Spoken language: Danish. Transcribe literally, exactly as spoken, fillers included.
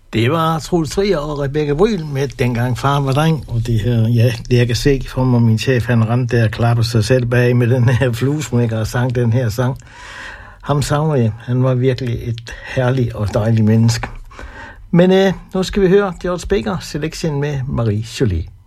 Det var Troels Trier og Rebecca Bryl med Dengang far var dreng, og det her, ja, det jeg kan se for mig, min chef, han rendte der og klappede sig selv bag med den her fluesmækker og sang den her sang. Ham savner jeg. Han var virkelig et herligt og dejligt menneske. Men øh, nu skal vi høre George Baker Selection med Marie Jolie.